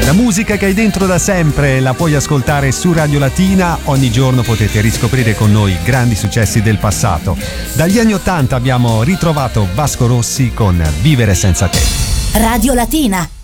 La musica che hai dentro da sempre la puoi ascoltare su Radio Latina. Ogni giorno potete riscoprire con noi grandi successi del passato. Dagli anni '80 abbiamo ritrovato Vasco Rossi con Vivere senza te. Radio Latina.